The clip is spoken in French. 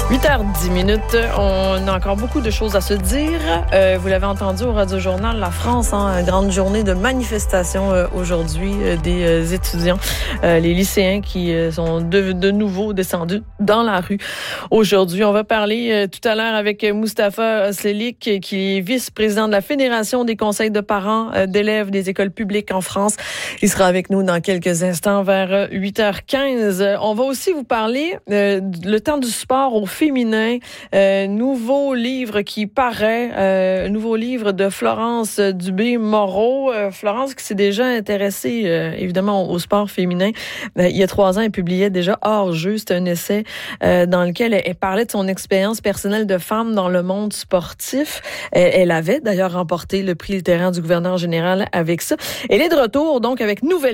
8h10. On a encore beaucoup de choses à se dire. Vous l'avez entendu au Radio-Journal, la France, grande journée de manifestation aujourd'hui des étudiants, les lycéens qui sont de nouveau descendus dans la rue aujourd'hui. On va parler tout à l'heure avec Moustapha Oslelik, qui est vice-président de la Fédération des conseils de parents d'élèves des écoles publiques en France. Il sera avec nous dans quelques instants vers 8h15. On va aussi vous parler le temps du sport au féminin. Nouveau livre qui paraît, nouveau livre de Florence Dubé-Moreau. Florence qui s'est déjà intéressée évidemment au sport féminin. Il y a 3 ans, elle publiait déjà Hors jeu. C'est un essai dans lequel elle parlait de son expérience personnelle de femme dans le monde sportif. Elle avait d'ailleurs remporté le prix littéraire du gouverneur général avec ça. Elle est de retour donc avec nouvelle